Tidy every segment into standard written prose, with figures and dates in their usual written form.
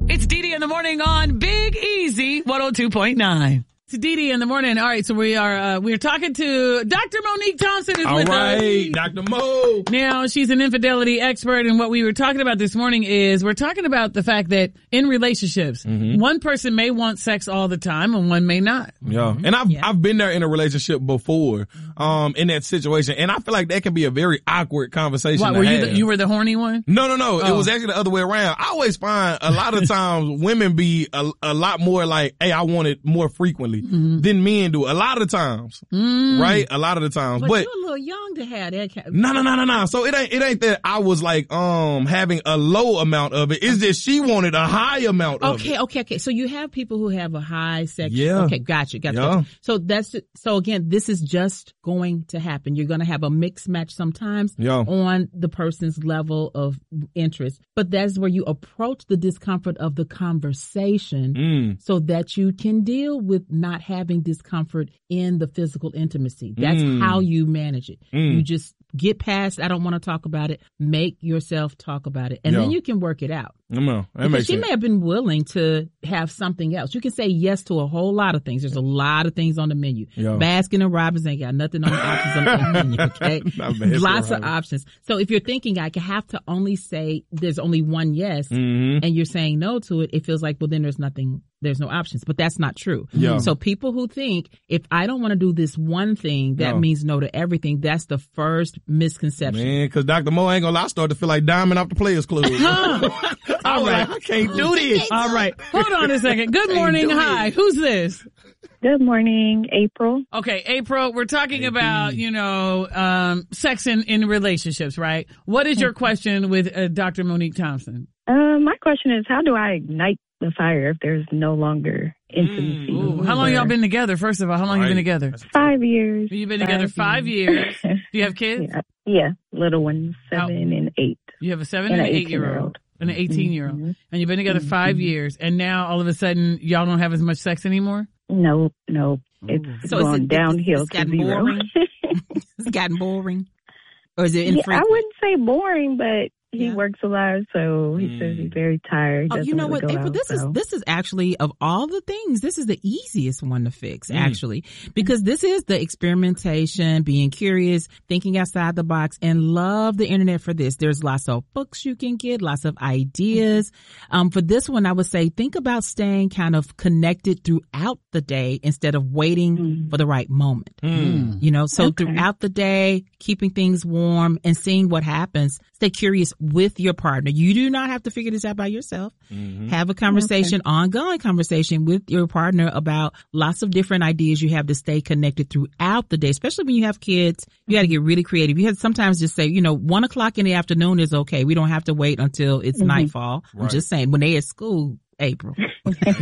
It's Dee Dee in the morning on Big Easy 102.9. It's Dee Dee in the morning. All right, so we're talking to Dr. Monique Thompson is with us. All right, Dr. Mo. Now, she's an infidelity expert, and what we were talking about this morning is we're talking about the fact that in relationships, one person may want sex all the time and one may not. Yeah, and I've been there in a relationship before, in that situation, and I feel like that can be a very awkward conversation. What, were you were the horny one? No. It was actually the other way around. I always find a lot of times women be a lot more like, hey, I want it more frequently than men do. A lot of the times, right? A lot of the times, but you're a little young to have that. No. So it ain't that I was like having a low amount of it. It's just she wanted a high amount of it. Okay. So you have people who have a high sex. Yeah. Okay, gotcha. So again, this is just going to happen. You're going to have a mix match sometimes on the person's level of interest. But that's where you approach the discomfort of the conversation so that you can deal with not having discomfort in the physical intimacy. That's how you manage it. You just get past, I don't want to talk about it. Make yourself talk about it. And then you can work it out. Because she may have been willing to have something else. You can say yes to a whole lot of things. There's a lot of things on the menu. Baskin and Robbins ain't got nothing on the options on the menu, okay? Lots of options. So if you're thinking I have to only say there's only one yes and you're saying no to it, it feels like, well, then there's no options. But that's not true. So people who think if I don't want to do this one thing, that means no to everything, that's the first misconception. Man, because Dr. Mo ain't gonna lie, I started to feel like Diamond off the Players Club. All right. I can't do this. All right. Hold on a second. Good morning. Hi. Who's this? Good morning, April. Okay, April, we're talking about, sex in relationships, right? What is your question with Dr. Monique Thompson? My question is, how do I ignite the fire if there's no longer intimacy? How long y'all been together? First of all, how long you been together? 5 years. You've been together 5 years. Do you have kids? Yeah, little ones, 7 and 8. You have a 7 and an 8-year-old. And an 18-year-old. And you've been together 5 years. And now all of a sudden y'all don't have as much sex anymore? No. It's gone downhill to zero. Boring? It's gotten boring? Or is it infrequent? I wouldn't say boring, but he works a lot, so he says he's very tired. Oh, you know what, April? This is actually, of all the things, this is the easiest one to fix, actually, because this is the experimentation, being curious, thinking outside the box, and love the internet for this. There's lots of books you can get, lots of ideas. For this one, I would say think about staying kind of connected throughout the day instead of waiting for the right moment. Throughout the day, keeping things warm and seeing what happens. Stay curious with your partner. You do not have to figure this out by yourself. Have a conversation, ongoing conversation with your partner about lots of different ideas you have to stay connected throughout the day, especially when you have kids. You got to get really creative. You have to sometimes just say, 1 o'clock in the afternoon is okay. We don't have to wait until it's nightfall. Right. I'm just saying, when they at school, April. Hey,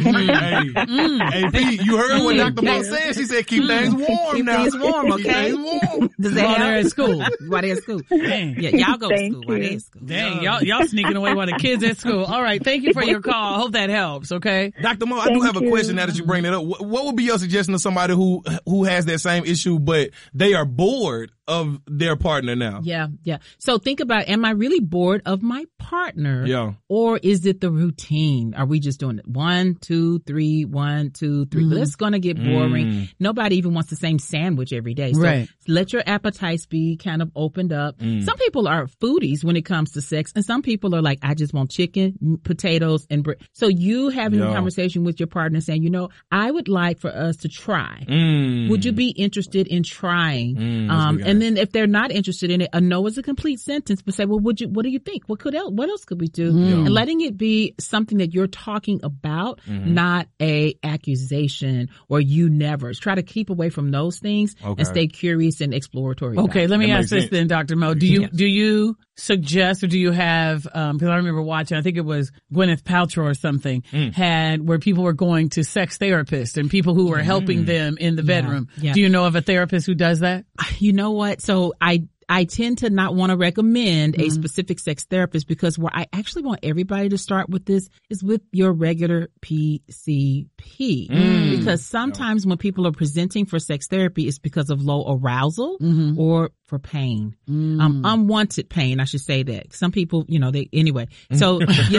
Pete, you heard what Dr. Mo said. She said, keep things warm keep now. Things warm, okay? Keep things warm. Does that while they're at school. While they're at school. Dang. Yeah, y'all go to school while they're at school. Dang, y'all sneaking away while the kids at school. All right, thank you for your call. I hope that helps, okay? Dr. Mo, I do have a question now that you bring that up. What would be your suggestion to somebody who has that same issue, but they are bored of their partner now? Yeah. So think about, am I really bored of my partner? Yeah. Or is it the routine? Are we just doing it 1, 2, 3, 1, 2, 3? But it's going to get boring. Nobody even wants the same sandwich every day. So let your appetites be kind of opened up. Some people are foodies when it comes to sex, and some people are like, I just want chicken, potatoes, and bread. So you having a conversation with your partner saying, I would like for us to try. Would you be interested in trying? And then if they're not interested in it, a no is a complete sentence, but say, well, what do you think? What else could we do? And letting it be something that you're talking about, not a accusation or you never. Try to keep away from those things and stay curious and exploratory. Okay, let me ask this then, Dr. Mo. Do you suggest, or do you have, because I remember watching, I think it was Gwyneth Paltrow or something, had where people were going to sex therapists and people who were helping them in the bedroom. Do you know of a therapist who does that? You know what? So I tend to not want to recommend a specific sex therapist, because where I actually want everybody to start with this is with your regular PCP. Because sometimes when people are presenting for sex therapy, it's because of low arousal or for pain, unwanted pain. I should say that. Some people, anyway. So,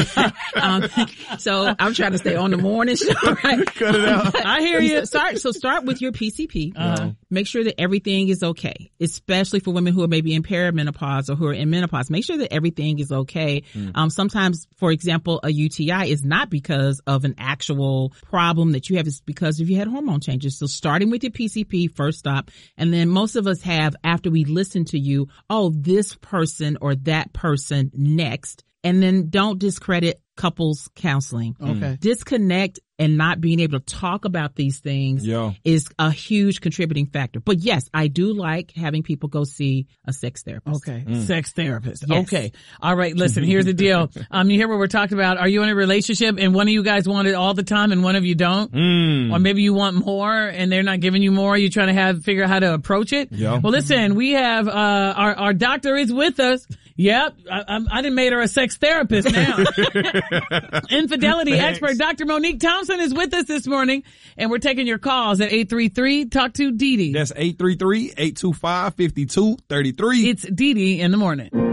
so I'm trying to stay on the morning show, right? Cut it out. I hear you. Start with your PCP. Make sure that everything is okay, especially for women who are maybe in perimenopause or who are in menopause. Make sure that everything is okay. Sometimes, for example, a UTI is not because of an actual problem that you have. It's because if you had hormone changes. So starting with your PCP, first stop. And then most of us have, after we listen to you, this person or that person next. And then don't discredit couples counseling. Okay. Disconnect and not being able to talk about these things is a huge contributing factor. But yes, I do like having people go see a sex therapist. Okay. Sex therapist. Yes. Okay. All right. Listen, here's the deal. You hear what we're talking about. Are you in a relationship and one of you guys want it all the time and one of you don't? Or maybe you want more and they're not giving you more. You're trying to figure out how to approach it. Yeah. Well, listen, we have, our doctor is with us. Yep. I done made her a sex therapist now. Infidelity expert Dr. Monique Thompson is with us this morning, and we're taking your calls at 833 Talk to Dee Dee. That's 833-825-5233. It's Dee Dee in the morning.